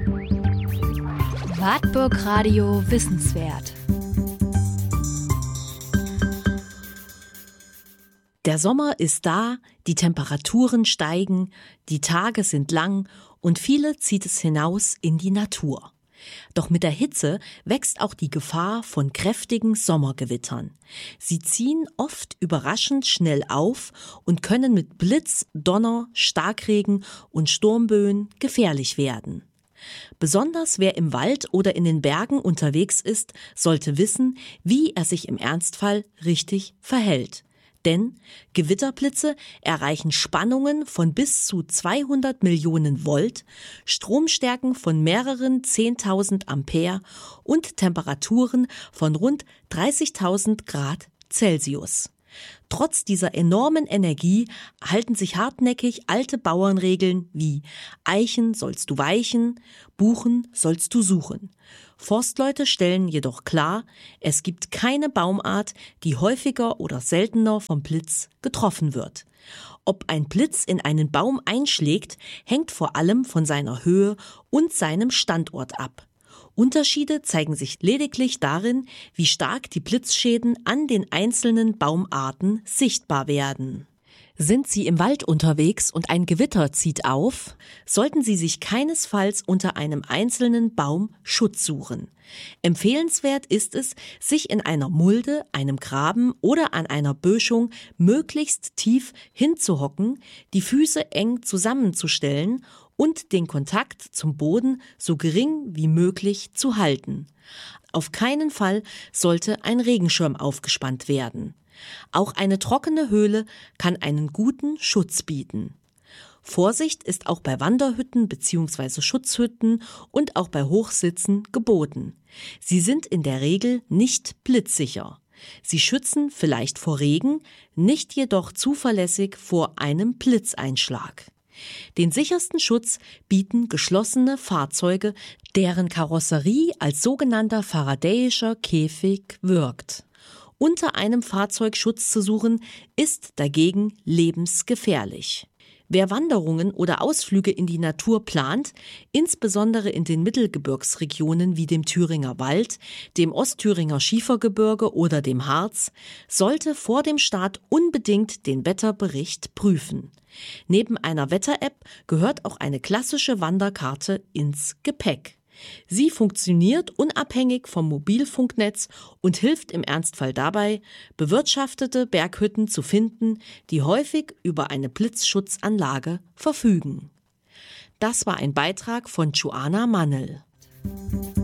Wartburg Radio Wissenswert. Der Sommer ist da, die Temperaturen steigen, die Tage sind lang und viele zieht es hinaus in die Natur. Doch mit der Hitze wächst auch die Gefahr von kräftigen Sommergewittern. Sie ziehen oft überraschend schnell auf und können mit Blitz, Donner, Starkregen und Sturmböen gefährlich werden. Besonders wer im Wald oder in den Bergen unterwegs ist, sollte wissen, wie er sich im Ernstfall richtig verhält. Denn Gewitterblitze erreichen Spannungen von bis zu 200 Millionen Volt, Stromstärken von mehreren 10.000 Ampere und Temperaturen von rund 30.000 Grad Celsius. Trotz dieser enormen Energie halten sich hartnäckig alte Bauernregeln wie Eichen sollst du weichen, Buchen sollst du suchen. Forstleute stellen jedoch klar, es gibt keine Baumart, die häufiger oder seltener vom Blitz getroffen wird. Ob ein Blitz in einen Baum einschlägt, hängt vor allem von seiner Höhe und seinem Standort ab. Unterschiede zeigen sich lediglich darin, wie stark die Blitzschäden an den einzelnen Baumarten sichtbar werden. Sind Sie im Wald unterwegs und ein Gewitter zieht auf, sollten Sie sich keinesfalls unter einem einzelnen Baum Schutz suchen. Empfehlenswert ist es, sich in einer Mulde, einem Graben oder an einer Böschung möglichst tief hinzuhocken, die Füße eng zusammenzustellen und den Kontakt zum Boden so gering wie möglich zu halten. Auf keinen Fall sollte ein Regenschirm aufgespannt werden. Auch eine trockene Höhle kann einen guten Schutz bieten. Vorsicht ist auch bei Wanderhütten bzw. Schutzhütten und auch bei Hochsitzen geboten. Sie sind in der Regel nicht blitzsicher. Sie schützen vielleicht vor Regen, nicht jedoch zuverlässig vor einem Blitzeinschlag. Den sichersten Schutz bieten geschlossene Fahrzeuge, deren Karosserie als sogenannter faradäischer Käfig wirkt. Unter einem Fahrzeug Schutz zu suchen, ist dagegen lebensgefährlich. Wer Wanderungen oder Ausflüge in die Natur plant, insbesondere in den Mittelgebirgsregionen wie dem Thüringer Wald, dem Ostthüringer Schiefergebirge oder dem Harz, sollte vor dem Start unbedingt den Wetterbericht prüfen. Neben einer Wetter-App gehört auch eine klassische Wanderkarte ins Gepäck. Sie funktioniert unabhängig vom Mobilfunknetz und hilft im Ernstfall dabei, bewirtschaftete Berghütten zu finden, die häufig über eine Blitzschutzanlage verfügen. Das war ein Beitrag von Joanna Mannel.